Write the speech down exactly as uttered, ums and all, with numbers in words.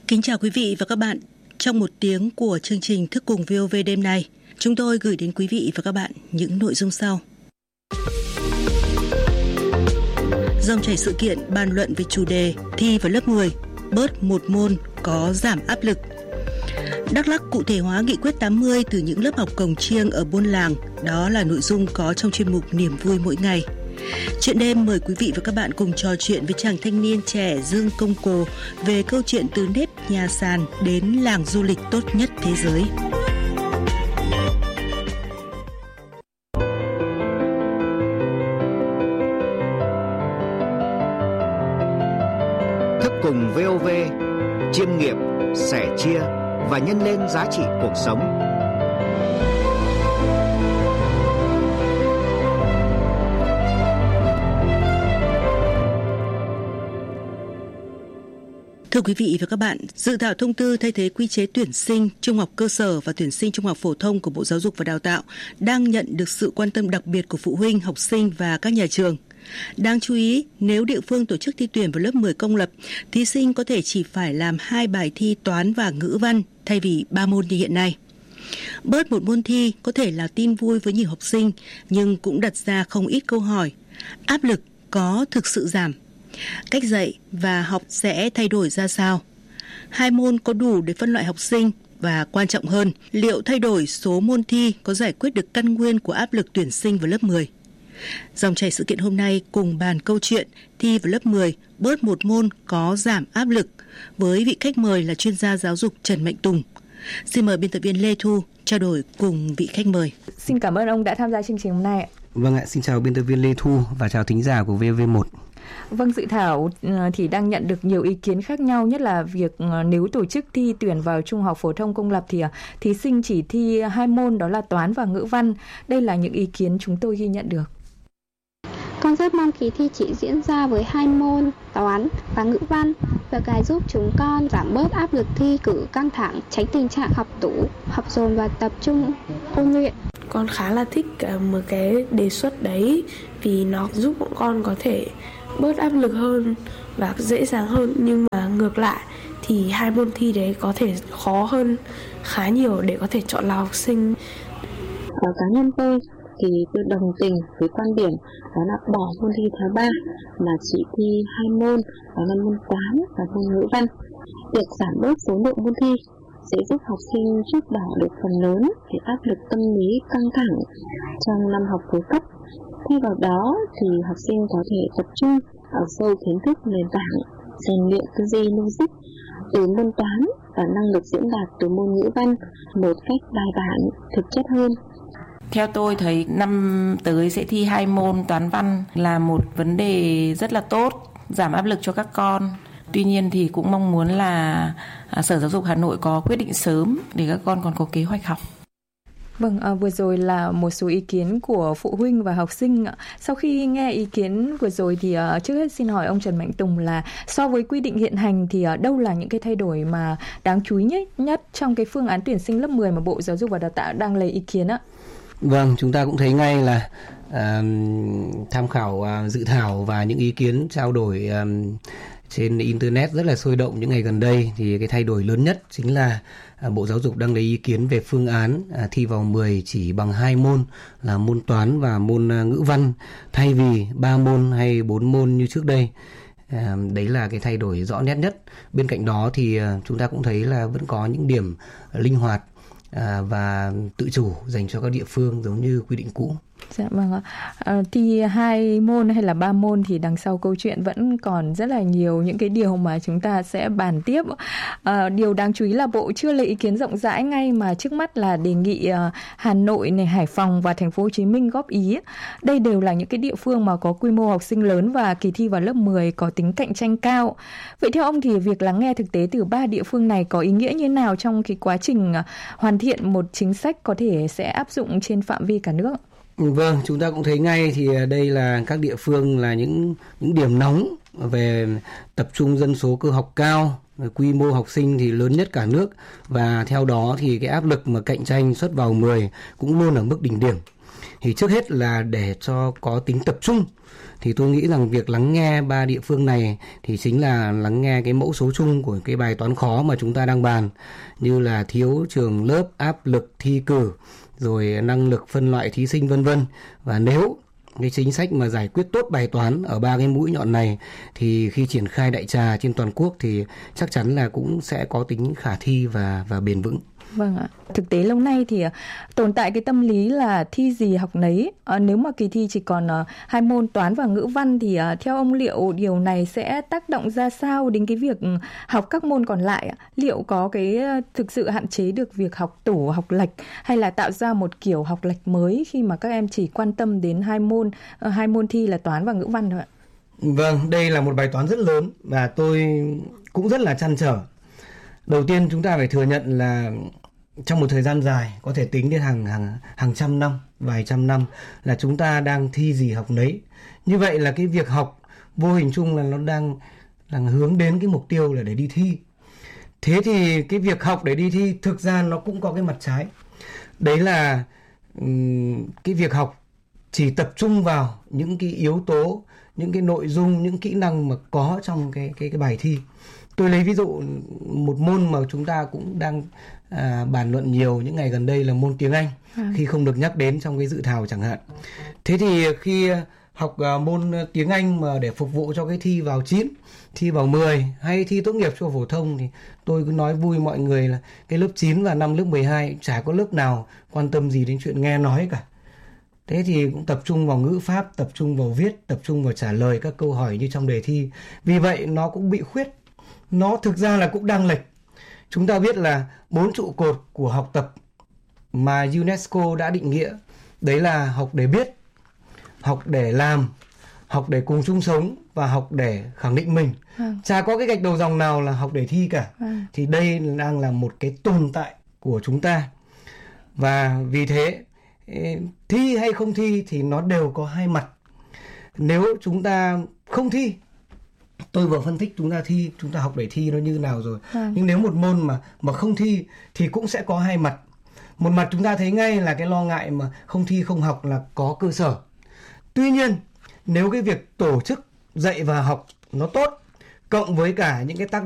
Kính chào quý vị và các bạn. Trong một tiếng của chương trình Thức Cùng vê o vê đêm nay, chúng tôi gửi đến quý vị và các bạn những nội dung sau. Dòng chảy sự kiện bàn luận về chủ đề thi vào lớp mười, bớt một môn có giảm áp lực. Đắk Lắk cụ thể hóa nghị quyết tám mươi từ những lớp học cồng chiêng ở buôn làng. Đó là nội dung có trong chuyên mục Niềm vui mỗi ngày. Chuyện đêm mời quý vị và các bạn cùng trò chuyện với chàng thanh niên trẻ Dương Công Cồ về câu chuyện từ nếp nhà sàn đến làng du lịch tốt nhất thế giới. Thức Cùng vê o vê, chiêm nghiệm, sẻ chia và nhân lên giá trị cuộc sống. Thưa quý vị và các bạn, dự thảo thông tư thay thế quy chế tuyển sinh trung học cơ sở và tuyển sinh trung học phổ thông của Bộ Giáo dục và Đào tạo đang nhận được sự quan tâm đặc biệt của phụ huynh, học sinh và các nhà trường. Đáng chú ý, nếu địa phương tổ chức thi tuyển vào lớp mười công lập, thí sinh có thể chỉ phải làm hai bài thi toán và ngữ văn thay vì ba môn như hiện nay. Bớt một môn thi có thể là tin vui với nhiều học sinh, nhưng cũng đặt ra không ít câu hỏi. Áp lực có thực sự giảm? Cách dạy và học sẽ thay đổi ra sao? Hai môn có đủ để phân loại học sinh? Và quan trọng hơn, liệu thay đổi số môn thi có giải quyết được căn nguyên của áp lực tuyển sinh vào lớp mười? Dòng chảy sự kiện hôm nay cùng bàn câu chuyện thi vào lớp mười, bớt một môn có giảm áp lực với vị khách mời là chuyên gia giáo dục Trần Mạnh Tùng. Xin mời biên tập viên Lê Thu trao đổi cùng vị khách mời. Xin cảm ơn ông đã tham gia chương trình hôm nay. Vâng ạ, xin chào biên tập viên Lê Thu và chào thính giả của vê o vê một. Vâng, dự thảo thì đang nhận được nhiều ý kiến khác nhau, nhất là việc nếu tổ chức thi tuyển vào trung học phổ thông công lập thì thí sinh chỉ thi hai môn, đó là toán và ngữ văn. Đây là những ý kiến chúng tôi ghi nhận được. Con rất mong kỳ thi chỉ diễn ra với hai môn toán và ngữ văn. Việc này giúp chúng con giảm bớt áp lực thi cử căng thẳng, tránh tình trạng học tủ, học dồn và tập trung ôn luyện. Con khá là thích một cái đề xuất đấy vì nó giúp bọn con có thể bớt áp lực hơn và dễ dàng hơn, nhưng mà ngược lại thì hai môn thi đấy có thể khó hơn khá nhiều để có thể chọn lọc học sinh. Ở cá nhân tôi thì tôi đồng tình với quan điểm đó là bỏ môn thi thứ ba mà chỉ thi hai môn, đó là môn toán và môn ngữ văn. Việc giảm bớt số lượng môn thi sẽ giúp học sinh rút bỏ được phần lớn cái áp lực tâm lý căng thẳng trong năm học cuối cấp. Thay vào đó thì học sinh có thể tập trung ở sâu kiến thức nền tảng, rèn luyện tư duy logic từ môn toán và năng lực diễn đạt từ môn ngữ văn một cách bài bản, thực chất hơn. Theo tôi thấy năm tới sẽ thi hai môn toán văn là một vấn đề rất là tốt, giảm áp lực cho các con. Tuy nhiên thì cũng mong muốn là Sở Giáo dục Hà Nội có quyết định sớm để các con còn có kế hoạch học. Vâng, à, vừa rồi là một số ý kiến của phụ huynh và học sinh. Sau khi nghe ý kiến vừa rồi thì uh, trước hết xin hỏi ông Trần Mạnh Tùng là so với quy định hiện hành thì uh, đâu là những cái thay đổi mà đáng chú ý nhất, nhất trong cái phương án tuyển sinh lớp mười mà Bộ Giáo dục và Đào tạo đang lấy ý kiến ạ? Vâng, chúng ta cũng thấy ngay là uh, tham khảo uh, dự thảo và những ý kiến trao đổi uh, trên Internet rất là sôi động những ngày gần đây, thì cái thay đổi lớn nhất chính là à, Bộ Giáo dục đang lấy ý kiến về phương án à, thi vào mười chỉ bằng hai môn là môn toán và môn à, ngữ văn thay vì ba môn hay bốn môn như trước đây. À, đấy là cái thay đổi rõ nét nhất. Bên cạnh đó thì à, chúng ta cũng thấy là vẫn có những điểm à, linh hoạt à, và tự chủ dành cho các địa phương giống như quy định cũ. Dạ vâng ạ. À, thì hai môn hay là ba môn thì đằng sau câu chuyện vẫn còn rất là nhiều những cái điều mà chúng ta sẽ bàn tiếp. À, điều đáng chú ý là Bộ chưa lấy ý kiến rộng rãi ngay mà trước mắt là đề nghị uh, Hà Nội này, Hải Phòng và Thành phố Hồ Chí Minh góp ý. Đây đều là những cái địa phương mà có quy mô học sinh lớn và kỳ thi vào lớp mười có tính cạnh tranh cao. Vậy theo ông thì việc lắng nghe thực tế từ ba địa phương này có ý nghĩa như nào trong cái quá trình uh, hoàn thiện một chính sách có thể sẽ áp dụng trên phạm vi cả nước? Vâng, chúng ta cũng thấy ngay thì đây là các địa phương là những những điểm nóng về tập trung dân số cơ học cao, quy mô học sinh thì lớn nhất cả nước, và theo đó thì cái áp lực mà cạnh tranh suất vào mười cũng luôn ở mức đỉnh điểm. Thì trước hết là để cho có tính tập trung thì tôi nghĩ rằng việc lắng nghe ba địa phương này thì chính là lắng nghe cái mẫu số chung của cái bài toán khó mà chúng ta đang bàn, như là thiếu trường lớp, áp lực thi cử, rồi năng lực phân loại thí sinh vân vân. Và nếu cái chính sách mà giải quyết tốt bài toán ở ba cái mũi nhọn này thì khi triển khai đại trà trên toàn quốc thì chắc chắn là cũng sẽ có tính khả thi và và bền vững. Vâng ạ. Thực tế lâu nay thì tồn tại cái tâm lý là thi gì học nấy. À, nếu mà kỳ thi chỉ còn uh, hai môn toán và ngữ văn thì uh, theo ông liệu điều này sẽ tác động ra sao đến cái việc học các môn còn lại? Liệu có cái uh, thực sự hạn chế được việc học tổ, học lệch, hay là tạo ra một kiểu học lệch mới khi mà các em chỉ quan tâm đến hai môn uh, hai môn thi là toán và ngữ văn thôi ạ? Vâng, đây là một bài toán rất lớn và tôi cũng rất là trăn trở. Đầu tiên chúng ta phải thừa nhận là trong một thời gian dài, có thể tính đến hàng hàng hàng trăm năm, vài trăm năm, là chúng ta đang thi gì học nấy. Như vậy là cái việc học vô hình chung là nó đang đang hướng đến cái mục tiêu là để đi thi. Thế thì cái việc học để đi thi thực ra nó cũng có cái mặt trái. Đấy là um, cái việc học chỉ tập trung vào những cái yếu tố, những cái nội dung, những kỹ năng mà có trong cái cái cái bài thi. Tôi lấy ví dụ một môn mà chúng ta cũng đang à, bàn luận nhiều những ngày gần đây là môn tiếng Anh, à. khi không được nhắc đến trong cái dự thảo chẳng hạn. Thế thì khi học à, môn tiếng Anh mà để phục vụ cho cái thi vào chín, thi vào mười hay thi tốt nghiệp cho phổ thông thì tôi cứ nói vui mọi người là cái lớp chín và năm lớp mười hai chả có lớp nào quan tâm gì đến chuyện nghe nói cả. Thế thì cũng tập trung vào ngữ pháp, tập trung vào viết, tập trung vào trả lời các câu hỏi như trong đề thi. Vì vậy nó cũng bị khuyết. Nó thực ra là cũng đang lệch. Chúng ta biết là bốn trụ cột của học tập mà UNESCO đã định nghĩa. Đấy là học để biết, học để làm, học để cùng chung sống và học để khẳng định mình. À. Chả có cái gạch đầu dòng nào là học để thi cả. À. Thì đây đang là một cái tồn tại của chúng ta. Và vì thế, thi hay không thi thì nó đều có hai mặt. Nếu chúng ta không thi, tôi vừa phân tích chúng ta thi, chúng ta học để thi nó như nào rồi. À. Nhưng nếu một môn mà mà không thi thì cũng sẽ có hai mặt. Một mặt chúng ta thấy ngay là cái lo ngại mà không thi không học là có cơ sở. Tuy nhiên, nếu cái việc tổ chức dạy và học nó tốt, cộng với cả những cái tác